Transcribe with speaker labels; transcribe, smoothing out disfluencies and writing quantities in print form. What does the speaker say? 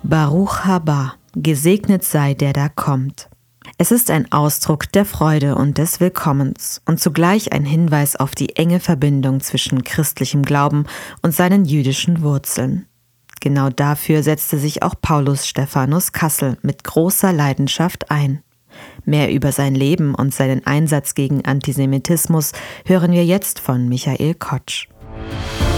Speaker 1: Baruch haba, gesegnet sei, der da kommt. Es ist ein Ausdruck der Freude und des Willkommens und zugleich ein Hinweis auf die enge Verbindung zwischen christlichem Glauben und seinen jüdischen Wurzeln. Genau dafür setzte sich auch Paulus Stephanus Kassel mit großer Leidenschaft ein. Mehr über sein Leben und seinen Einsatz gegen Antisemitismus hören wir jetzt von Michael Kotsch.